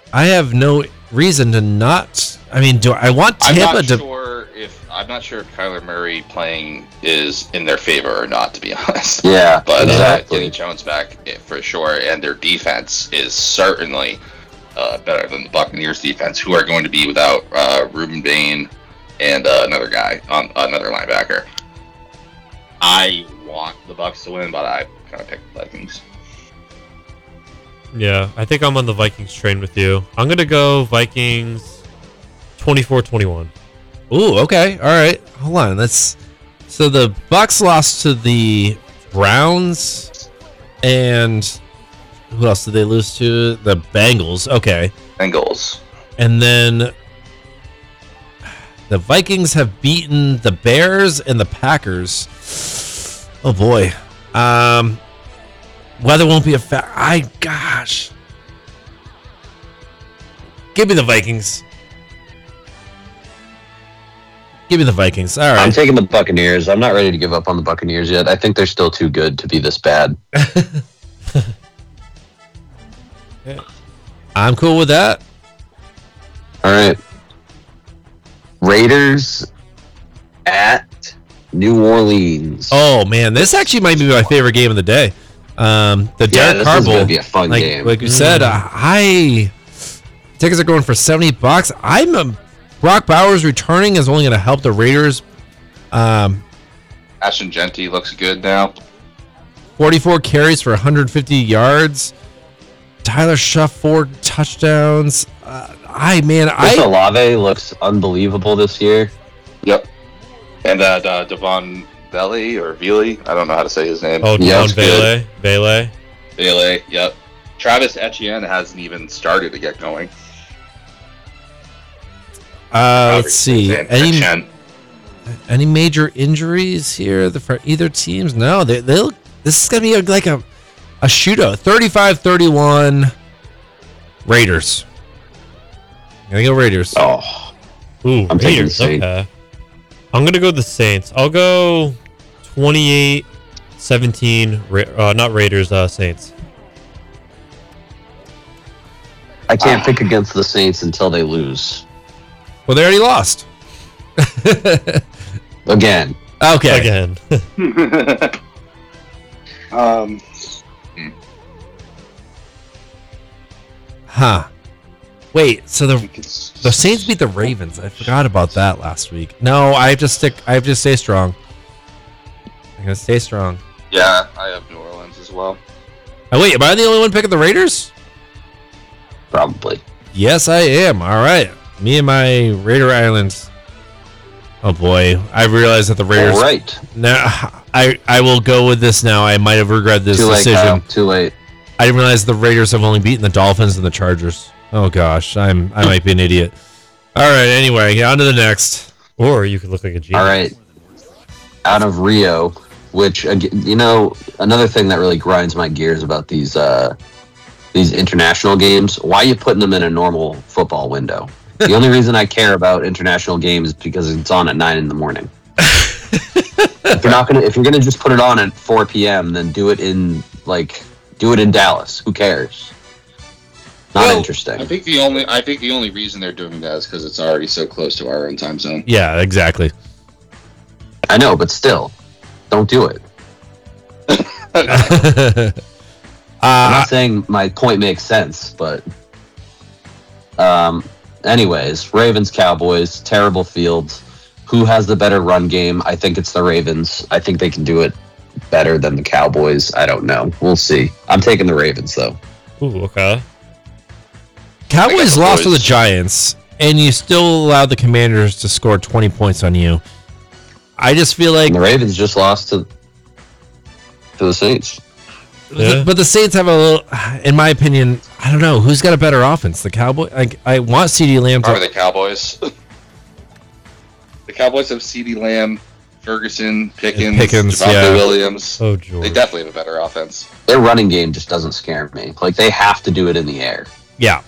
I have no reason to not. I mean, do I want Tampa to? I'm not sure if Kyler Murray playing is in their favor or not, to be honest. Yeah, but exactly. Getting Jones back for sure, and their defense is certainly better than the Buccaneers' defense, who are going to be without Reuben Bain and another guy on another linebacker. I want the Bucs to win, but I kind of picked the Vikings. Yeah, I think I'm on the Vikings train with you. I'm gonna go Vikings 24-21. Ooh, okay. All right. Hold on. So the Bucs lost to the Browns, and who else did they lose to? The Bengals. Okay. Bengals. And then the Vikings have beaten the Bears and the Packers. Oh boy. Weather won't be a factor. Gosh. Give me the Vikings. Give me the Vikings. All right. I'm taking the Buccaneers. I'm not ready to give up on the Buccaneers yet. I think they're still too good to be this bad. I'm cool with that. All right. Raiders at New Orleans. Oh man, this actually might be my favorite game of the day. Derek Carr Bowl. Is gonna be a fun game. Like you said, tickets are going for $70. Brock Bowers returning is only going to help the Raiders. Ashton Genty looks good now. 44 carries for 150 yards. Tyler Shuff 4 touchdowns. Olave looks unbelievable this year. Yep. And Devon Vele or Vele, I don't know how to say his name. Oh, Devon Vele. Vele, yep. Travis Etienne hasn't even started to get going. Let's see. Any major injuries here for either teams? No, they'll. This is gonna be like a shootout. 35-31 Raiders. Gonna go Raiders. Oh, ooh, I'm Raiders. Okay. I'm gonna go the Saints. I'll go 28-17. Not Raiders. Saints. I can't pick against the Saints until they lose. Well, they already lost. Again. Okay. Again. Huh. Wait, so the Saints beat the Ravens. I forgot about that last week. No, I have to stay strong. I'm gonna stay strong. Yeah, I have New Orleans as well. Oh wait, am I the only one picking the Raiders? Probably. Yes, I am. All right. Me and my Raider Islands. Oh boy, I realized that the Raiders. All right. Now, I will go with this now. I might have regretted this decision. Kyle. Too late. I didn't realize the Raiders have only beaten the Dolphins and the Chargers. Oh gosh, I might be an idiot. All right. Anyway, on to the next. Or you could look like a genius. All right. Out of Rio, which another thing that really grinds my gears about these international games. Why are you putting them in a normal football window? The only reason I care about international games is because it's on at 9 in the morning. If you're gonna just put it on at 4 p.m., then do it in Dallas. Who cares? Not interesting. I think the only reason they're doing that is because it's already so close to our own time zone. Yeah, exactly. I know, but still, don't do it. I'm not saying my point makes sense, but anyways, Ravens, Cowboys, terrible fields. Who has the better run game? I think it's the Ravens. I think they can do it better than the Cowboys. I don't know. We'll see. I'm taking the Ravens, though. Ooh, okay. Cowboys lost to the Giants, and you still allowed the Commanders to score 20 points on you. I just feel like... And the Ravens just lost to the Saints. Yeah. But the Saints have a little... In my opinion, I don't know. Who's got a better offense? The Cowboys? I want CeeDee Lamb to... Probably the Cowboys. The Cowboys have CeeDee Lamb, Ferguson, Pickens, Javonte Williams. Oh, George. They definitely have a better offense. Their running game just doesn't scare me. Like, they have to do it in the air. Yeah.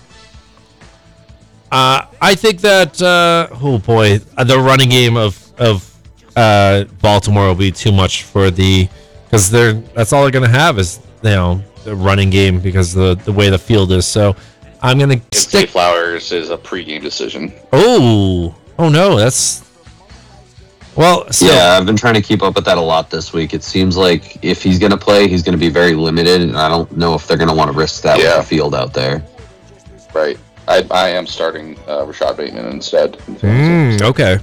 I think that... oh, boy. The running game of Baltimore will be too much for the... Because that's all they're going to have is, the running game because the way the field is. So I'm gonna Zay Flowers is a pregame decision. Oh no, that's yeah. I've been trying to keep up with that a lot this week. It seems like if he's gonna play, he's gonna be very limited, and I don't know if they're gonna want to risk that with the field out there. Right. I am starting Rashad Bateman instead. Okay.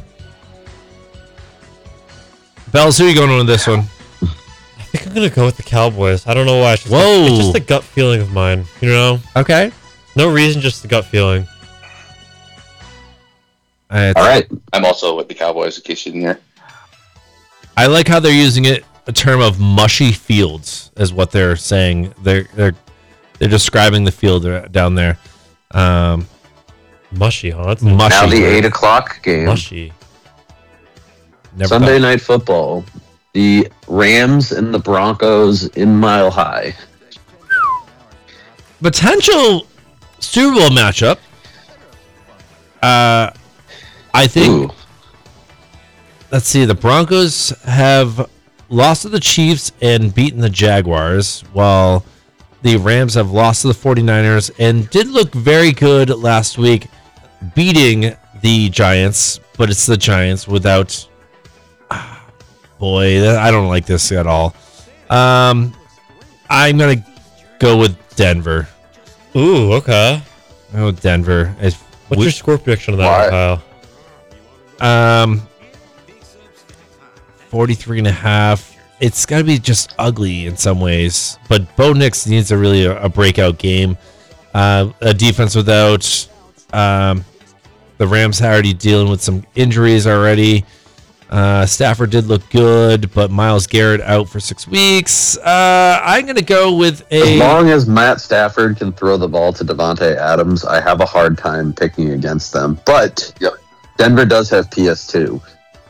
Bells, who are you going on with this one? I think I'm gonna go with the Cowboys. I don't know why. It's just a gut feeling of mine. You know? Okay. No reason, just the gut feeling. All right. I'm also with the Cowboys, in case you didn't hear. I like how they're using it, a term of mushy fields, is what they're saying. They're describing the field down there. Mushy, huh? Mushy. Now the 8:00 game. Mushy. Sunday Night Football. The Rams and the Broncos in Mile High. Potential Super Bowl matchup. I think. Ooh. Let's see. The Broncos have lost to the Chiefs and beaten the Jaguars, while the Rams have lost to the 49ers and did look very good last week, beating the Giants. But it's the Giants without. Boy, I don't like this at all. I'm gonna go with Denver. Ooh, okay. Oh, Denver. What's your score prediction on that, Kyle? 43.5. It's got to be just ugly in some ways. But Bo Nix needs a breakout game. A defense without the Rams already dealing with some injuries already. Stafford did look good, but Myles Garrett out for 6 weeks. I'm going to go with As long as Matt Stafford can throw the ball to Devontae Adams, I have a hard time picking against them. But Denver does have PS2.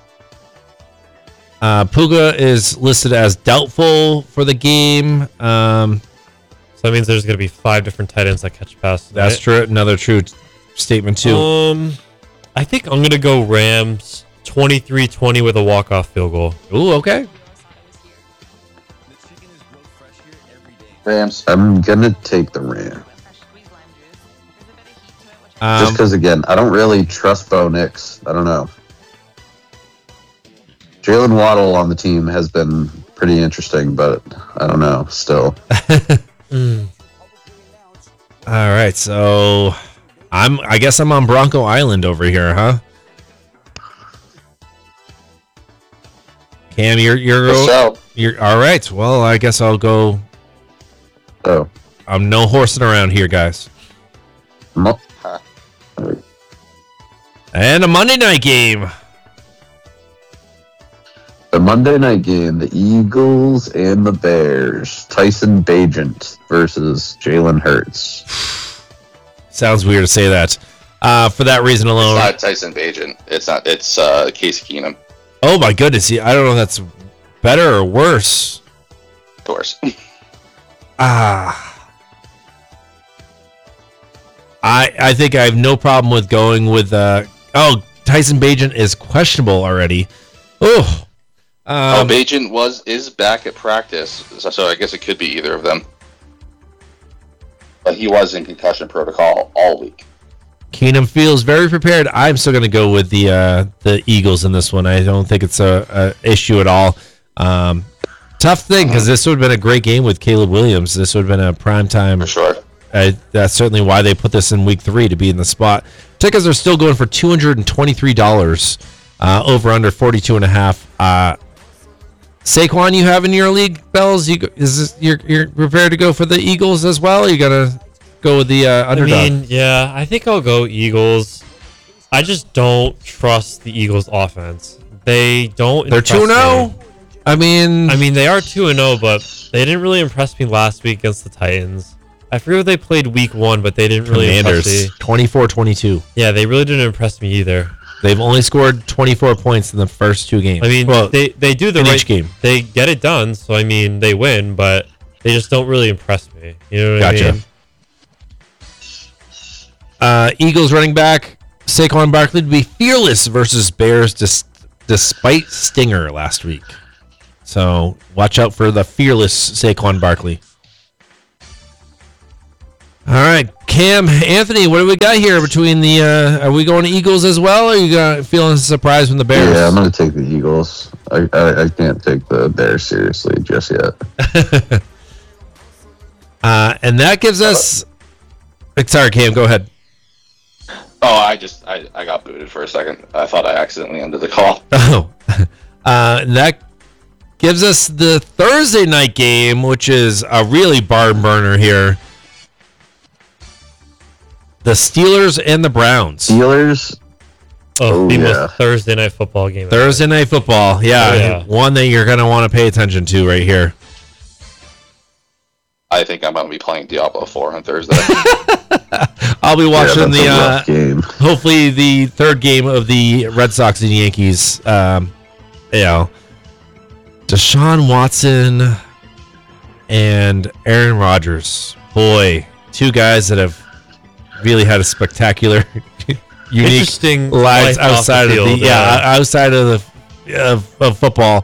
Puga is listed as doubtful for the game. So that means there's going to be 5 different tight ends that catch passes. That's right? true. Another true statement, too. I think I'm going to go Rams 23-20 with a walk-off field goal. Ooh, okay. Rams. I'm going to take the Rams. Just because, again, I don't really trust Bo Nix. I don't know. Jalen Waddle on the team has been pretty interesting, but I don't know, still. All right, so I guess I'm on Bronco Island over here, huh? Cam, you're all right. Well, I guess I'll go. Oh, I'm no horsing around here, guys. And a Monday night game. The Monday night game, the Eagles and the Bears. Tyson Bagent versus Jalen Hurts. Sounds weird to say that. For that reason alone. It's not Tyson Bagent. It's not. It's Case Keenum. Oh my goodness! I don't know if that's better or worse. Of course. I think I have no problem with going with. Tyson Bagent is questionable already. Oh. Bagent is back at practice, so I guess it could be either of them. But he was in concussion protocol all week. Keenum feels very prepared. I'm still going to go with the Eagles in this one. I don't think it's a issue at all. Tough thing, because this would have been a great game with Caleb Williams. This would have been a prime time. For sure. That's certainly why they put this in week 3 to be in the spot. Tickets are still going for $223. Over under 42.5. Saquon, you have in your league, Bells? You're prepared to go for the Eagles as well? Or you gotta go with the underdog? I mean, yeah, I think I'll go Eagles. I just don't trust the Eagles' offense. They don't. They're 2-0. I mean, they are 2-0, but they didn't really impress me last week against the Titans. I forget what they played week 1, but they didn't really impress me. 24-22. Yeah, they really didn't impress me either. They've only scored 24 points in the first 2 games. I mean, they do the right each game. They get it done, so I mean, they win, but they just don't really impress me. You know what I mean? Eagles running back Saquon Barkley to be fearless versus Bears despite Stinger last week. So watch out for the fearless Saquon Barkley. All right, Cam, Anthony, what do we got here between the? Are we going to Eagles as well? Or are you feeling surprised from the Bears? Yeah, I'm going to take the Eagles. I can't take the Bears seriously just yet. And that gives us. Sorry, Cam, go ahead. Oh, I got booted for a second. I thought I accidentally ended the call. Oh, and that gives us the Thursday night game, which is a really barn burner here. The Steelers and the Browns. Steelers. The most Thursday night football game. Thursday night football, yeah. One that you're going to want to pay attention to right here. I think I'm going to be playing Diablo 4 on Thursday. I'll be watching game. Hopefully the third game of the Red Sox and Yankees. Deshaun Watson and Aaron Rodgers. Boy, two guys that have really had a spectacular, unique interesting lives outside of the outside of the of football.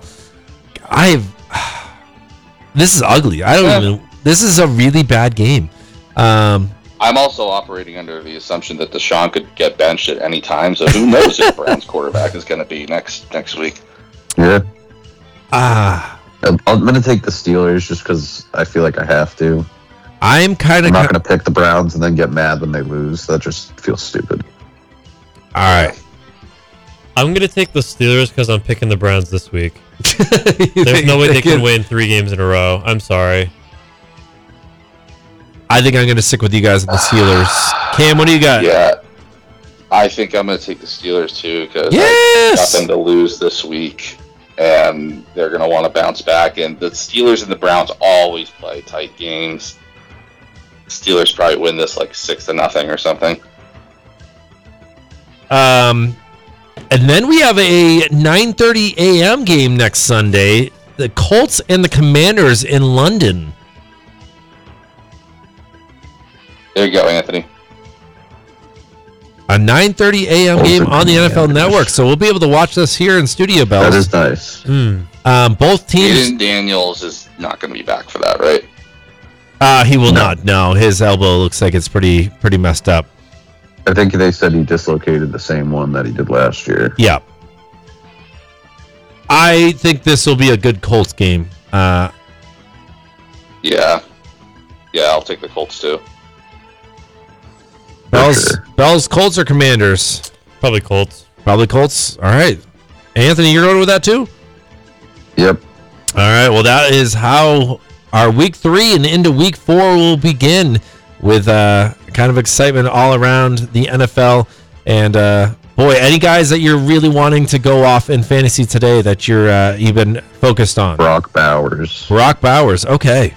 This is ugly. This is a really bad game. I'm also operating under the assumption that Deshaun could get benched at any time, so who knows if Brown's quarterback is going to be next week. Yeah. I'm going to take the Steelers just because I feel like I have to. I'm not going to pick the Browns and then get mad when they lose. That just feels stupid. All right. I'm going to take the Steelers because I'm picking the Browns this week. There's no way they can win 3 games in a row. I'm sorry. I think I'm going to stick with you guys on the Steelers. Cam, what do you got? Yeah. I think I'm going to take the Steelers too because I got them to lose this week. And they're going to want to bounce back. And the Steelers and the Browns always play tight games. Steelers probably win this like 6-0 or something. And then we have a 9:30 a.m. game next Sunday. The Colts and the Commanders in London. There you go, Anthony. A 9:30 a.m. game on the NFL Network, so we'll be able to watch this here in Studio Bells. That is nice. Both teams. Aiden Daniels is not going to be back for that, right? He will not. No, his elbow looks like it's pretty messed up. I think they said he dislocated the same one that he did last year. Yeah. I think this will be a good Colts game. Yeah, I'll take the Colts too. Bells, Colts or Commanders? Probably Colts. Probably Colts. All right. Anthony, you're going with that too? Yep. All right. Well, that is how our week 3 and into week 4 will begin with kind of excitement all around the NFL. And boy, any guys that you're really wanting to go off in fantasy today that you've been focused on? Brock Bowers. Okay.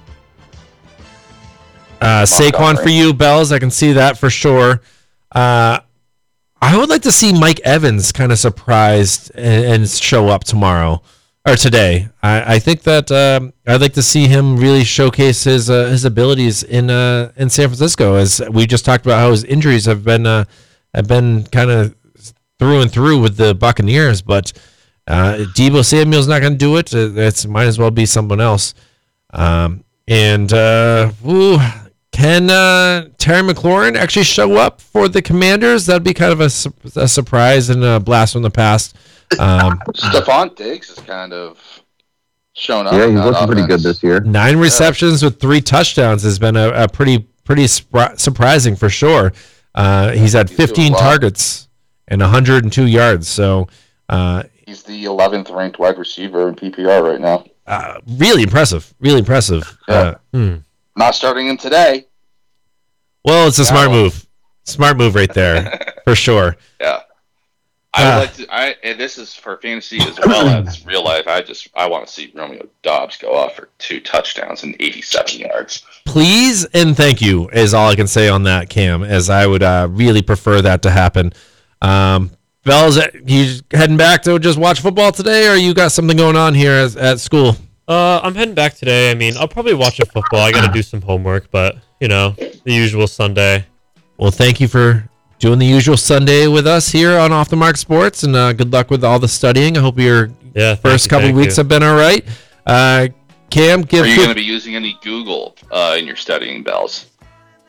Saquon for you, Bells. I can see that for sure. I would like to see Mike Evans kind of surprised and show up tomorrow or today. I think that I'd like to see him really showcase his abilities in San Francisco, as we just talked about how his injuries have been kind of through and through with the Buccaneers. But Deebo Samuel's not going to do it. It might as well be someone else. Can Terry McLaurin actually show up for the Commanders? That'd be kind of a surprise and a blast from the past. Stephon Diggs has kind of shown up. Yeah, he's looking pretty good this year. 9 receptions with 3 touchdowns has been a pretty surprising for sure. He's had 15 targets and 102 yards. So he's the 11th ranked wide receiver in PPR right now. Really impressive. Yeah. Not starting him today. Well, it's a smart move. Smart move right there, for sure. Yeah. I would like to. And this is for fantasy as well as real life. I want to see Romeo Doubs go off for 2 touchdowns and 87 yards. Please and thank you is all I can say on that, Cam. As I would really prefer that to happen. Bells, you heading back to just watch football today, or you got something going on here at school? I'm heading back today. I mean, I'll probably watch a football. I got to do some homework, but the usual Sunday. Well, thank you for doing the usual Sunday with us here on Off the Mark Sports, and good luck with all the studying. I hope your first couple weeks have been all right. Cam, are you going to be using any Google in your studying, Bells?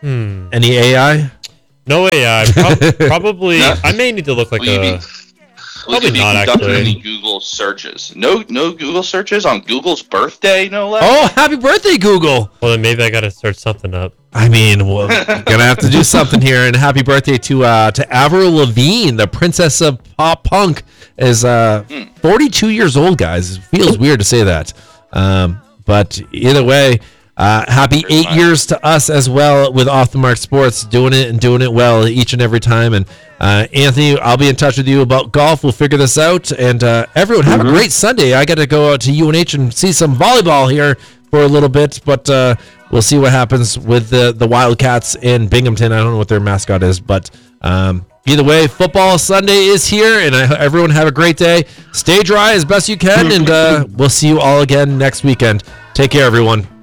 Any AI? No AI. Probably. No. I may need to look like Probably not actually. Any Google searches? No Google searches on Google's birthday, no less. Oh, happy birthday, Google! Well, then maybe I gotta search something up. I mean, we're gonna have to do something here. And happy birthday to Avril Lavigne, the princess of pop punk, is 42 years old, guys. It feels weird to say that, but either way. Happy 8 years to us as well with Off the Mark Sports, doing it well each and every time. And Anthony, I'll be in touch with you about golf. We'll figure this out. And everyone, have a great Sunday. I got to go out to UNH and see some volleyball here for a little bit, but we'll see what happens with the Wildcats in Binghamton. I don't know what their mascot is, but either way, football Sunday is here, and everyone have a great day. Stay dry as best you can, and we'll see you all again next weekend. Take care, everyone.